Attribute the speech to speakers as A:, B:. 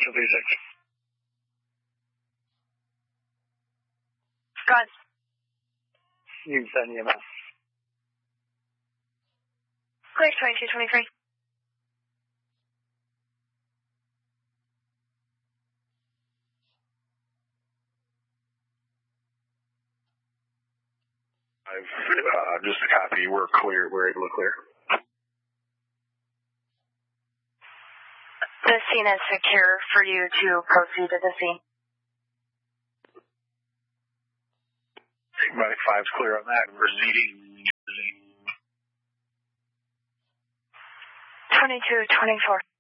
A: to 36.
B: Got
A: You can send EMS.
B: clear 2223.
A: Just a copy. We're clear. We're able to clear.
B: The scene is secure for you to proceed to the scene.
A: Medic 5's clear on that. Proceeding.
B: 2224.